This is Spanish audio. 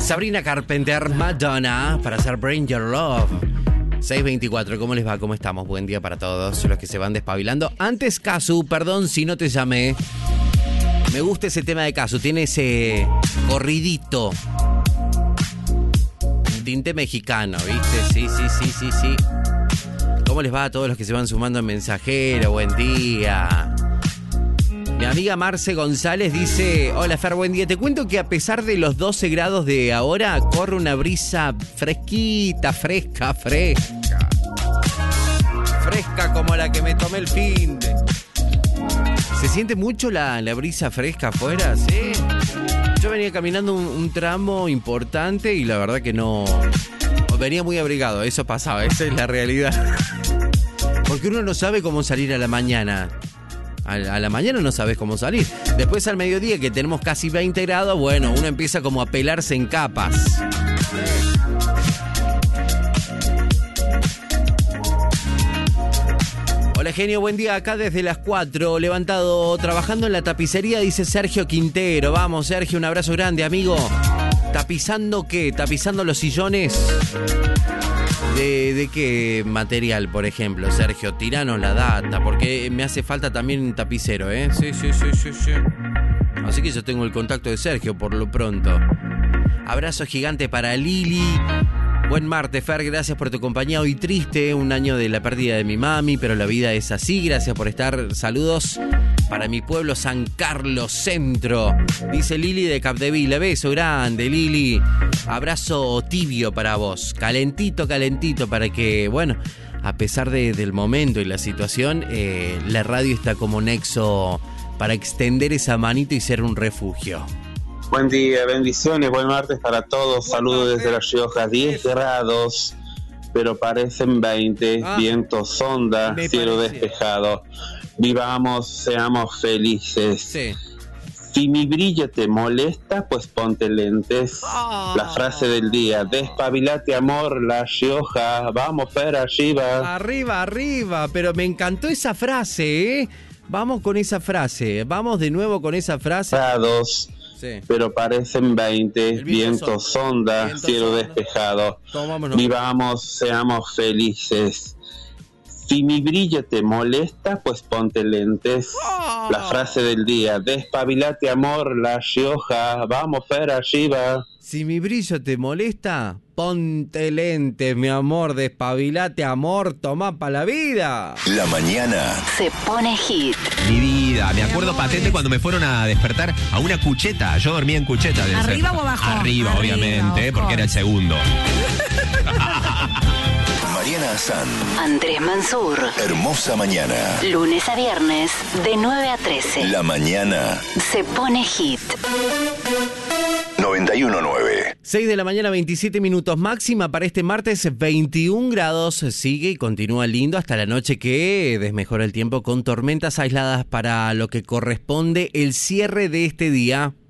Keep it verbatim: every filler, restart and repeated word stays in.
Sabrina Carpenter, Madonna, para hacer Bring Your Love. seis veinticuatro, ¿cómo les va? ¿Cómo estamos? Buen día para todos los que se van despabilando. Antes, Casu, perdón si no te llamé. Me gusta ese tema de Casu, tiene ese corridito. Tinte mexicano, ¿viste? Sí, sí, sí, sí, sí. ¿Cómo les va a todos los que se van sumando en mensajero? Buen día. Mi amiga Marce González dice: hola Fer, buen día. Te cuento que a pesar de los doce grados de ahora, corre una brisa fresquita, fresca, fresca. Fresca como la que me tomé el fin de... ¿Se siente mucho la, la brisa fresca afuera? Sí. Yo venía caminando un, un tramo importante y la verdad que no... Venía muy abrigado, eso pasaba, esa es la realidad. Porque uno no sabe cómo salir a la mañana. A la mañana no sabes cómo salir. Después al mediodía, que tenemos casi veinte grados, bueno, uno empieza como a pelarse en capas. Hola genio, buen día, acá desde las cuatro, levantado, trabajando en la tapicería, dice Sergio Quintero. Vamos Sergio, un abrazo grande, amigo. ¿Tapizando qué? ¿Tapizando los sillones? ¿De, de qué material, por ejemplo, Sergio? Tiranos la data, porque me hace falta también un tapicero, ¿eh? Sí, sí, sí, sí, sí. Así que yo tengo el contacto de Sergio por lo pronto. Abrazo gigante para Lili. Buen martes, Fer, gracias por tu compañía. Hoy triste, un año de la pérdida de mi mami, pero la vida es así. Gracias por estar. Saludos para mi pueblo San Carlos Centro, dice Lili de Capdevila. Beso grande, Lili. Abrazo tibio para vos. Calentito, calentito, para que, bueno, a pesar de, del momento y la situación, eh, la radio está como nexo para extender esa manito y ser un refugio. Buen día, bendiciones, buen martes para todos. Saludos desde La Rioja, diez grados, pero parecen veinte, ah, viento sonda, cielo parecía. Despejado. Vivamos, seamos felices. Sí. Si mi brillo te molesta, pues ponte lentes. Oh. La frase del día: despabilate amor, La Rioja, vamos Fer, arriba. Arriba, arriba, pero me encantó esa frase, ¿eh? Vamos con esa frase, vamos de nuevo con esa frase. Grados. Sí. Pero parecen veinte, viento sonda, viento cielo sonda. Despejado. Tomámonos. Vivamos, seamos felices. Si mi brillo te molesta, pues ponte lentes. Oh. La frase del día: despabilate amor, La Rioja, vamos Fer, arriba. Si mi brillo te molesta, ponte lentes, mi amor, despabilate amor, tomá pa' la vida. La mañana se pone hit. Mi vida, me acuerdo patente cuando me fueron a despertar a una cucheta. Yo dormía en cucheta. ¿Arriba ser. O abajo? Arriba, Arriba obviamente, ojo. Porque era el segundo. Mariana San, Andrés Mansur. Hermosa mañana. Lunes a viernes, de nueve a trece. La mañana se pone hit. noventa y uno punto nueve. seis de la mañana, veintisiete minutos. Máxima para este martes, veintiún grados. Sigue y continúa lindo hasta la noche, que desmejora el tiempo con tormentas aisladas para lo que corresponde el cierre de este día.